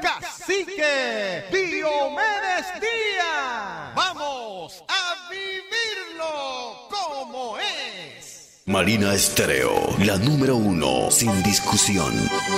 Cacique Diomedes Díaz. Vamos a vivirlo como es. Marina Estéreo, la número 1, sin discusión.